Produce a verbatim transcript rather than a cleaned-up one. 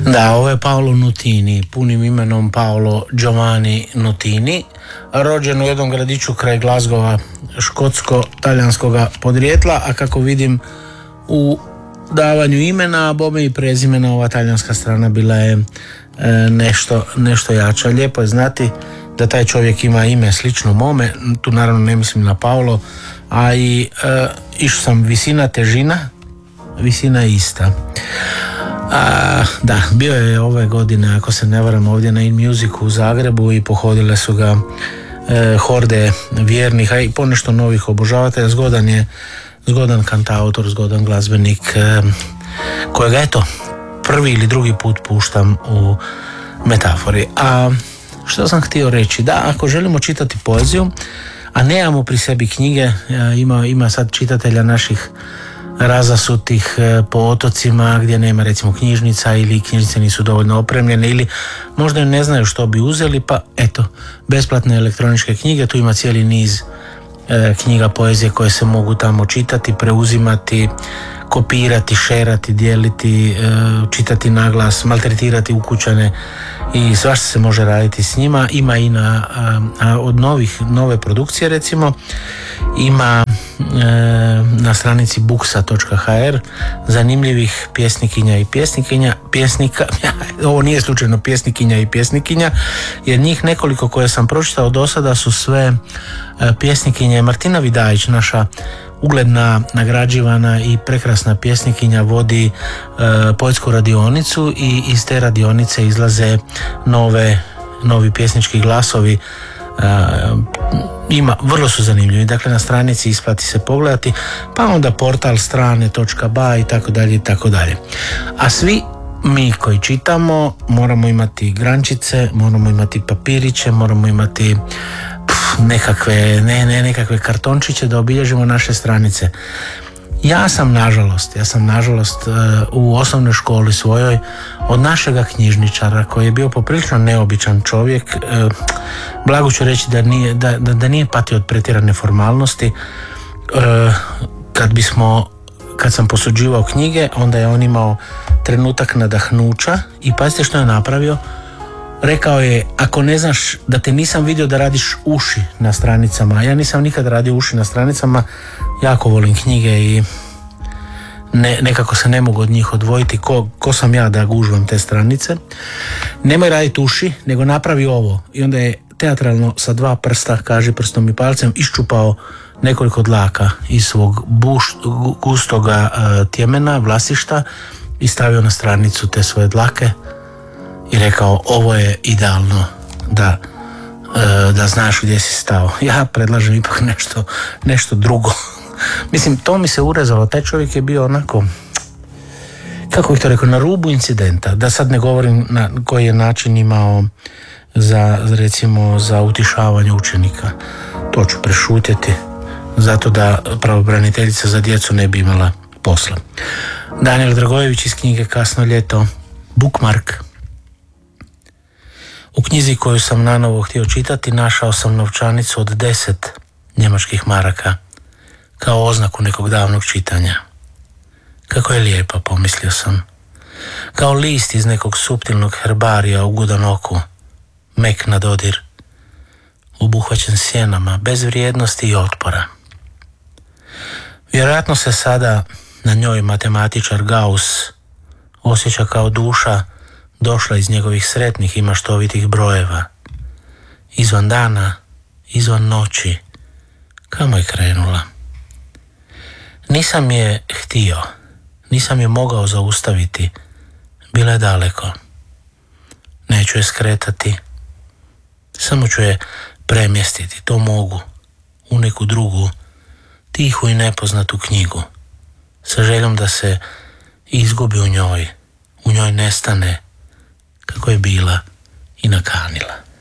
Da, ovo je Paolo Nutini, punim imenom Paolo Giovanni Nutini, rođen u jednom gradiću kraj Glasgowa, škotsko-talijanskog podrijetla, a kako vidim u davanju imena, a bome i prezimena, ova talijanska strana bila je e, nešto, nešto jača. Lijepo je znati da taj čovjek ima ime slično mome, tu naravno ne mislim na Paolo, a i e, išao sam visina, težina, visina je ista. A, da, bio je ove godine, ako se ne varam, ovdje na In Musicu u Zagrebu i pohodile su ga e, horde vjernih, a i ponešto novih obožavatelja. Zgodan je, zgodan kantautor, zgodan glazbenik, e, kojega eto prvi ili drugi put puštam u Metafori. A što sam htio reći, da ako želimo čitati poeziju, a nemamo pri sebi knjige, ima, ima sad čitatelja naših razasutih po otocima gdje nema recimo knjižnica ili knjižnice nisu dovoljno opremljene ili možda ne znaju što bi uzeli, pa eto, besplatne elektroničke knjige, tu ima cijeli niz e, knjiga poezije koje se mogu tamo čitati, preuzimati, kopirati, šerati, dijeliti, e, čitati naglas, maltretirati ukućane i svašta se može raditi s njima. Ima i na, a, a od novih, nove produkcije recimo, ima e, na stranici buksa točka ha er zanimljivih pjesnikinja i pjesnikinja, pjesnika, ovo nije slučajno pjesnikinja i pjesnikinja, jer njih nekoliko koje sam pročitao do sada su sve e, pjesnikinje. Martina Vidajić, naša ugledna, nagrađivana i prekrasna pjesnikinja, vodi e, poetsku radionicu i iz te radionice izlaze nove, novi pjesnički glasovi. E, ima, vrlo su zanimljivi, dakle na stranici isplati se pogledati, pa onda portal strane točka ba i tako dalje i tako dalje. A svi mi koji čitamo moramo imati grančice, moramo imati papiriće, moramo imati nekakve, ne, ne, nekakve kartončiće da obilježimo naše stranice. Ja sam nažalost, ja sam nažalost u osnovnoj školi svojoj od našega knjižničara koji je bio poprilično neobičan čovjek, blago ću reći da nije, da, da, da nije patio od pretjerane formalnosti. Kad bismo, kad sam posuđivao knjige, onda je on imao trenutak nadahnuća i pazite što je napravio. Rekao je, ako ne znaš da te nisam vidio da radiš uši na stranicama, ja nisam nikad radio uši na stranicama, jako volim knjige i ne, nekako se ne mogu od njih odvojiti, ko, ko sam ja da gužvam te stranice. Nemoj raditi uši, nego napravi ovo. I onda je teatralno sa dva prsta, kaži prstom i palcem, iščupao nekoliko dlaka iz svog buš, gustoga uh, tjemena, vlasišta i stavio na stranicu te svoje dlake i rekao, ovo je idealno da, da znaš gdje si stao. Ja predlažem ipak nešto, nešto drugo. Mislim, to mi se urezalo. Taj čovjek je bio onako, kako bih to rekao, na rubu incidenta. Da sad ne govorim na koji je način imao za, recimo, za utišavanje učenika. To ću prešutjeti, zato da pravobraniteljica za djecu ne bi imala posla. Daniel Dragojević iz knjige Kasno ljeto, Bookmark. U knjizi koju sam nanovo htio čitati našao sam novčanicu od deset njemačkih maraka kao oznaku nekog davnog čitanja. Kako je lijepa, pomislio sam. Kao list iz nekog suptilnog herbarija ugodan oku, mek na dodir, obuhvaćen sjenama, bez vrijednosti i otpora. Vjerojatno se sada na njoj matematičar Gauss osjeća kao duša došla iz njegovih sretnih i maštovitih brojeva. Izvan dana, izvan noći, kamo je krenula? Nisam je htio, nisam je mogao zaustaviti, bila je daleko. Neću je skretati, samo ću je premjestiti, to mogu, u neku drugu, tihu i nepoznatu knjigu, sa željom da se izgubi u njoj, u njoj nestane, kako je bila i nakanila.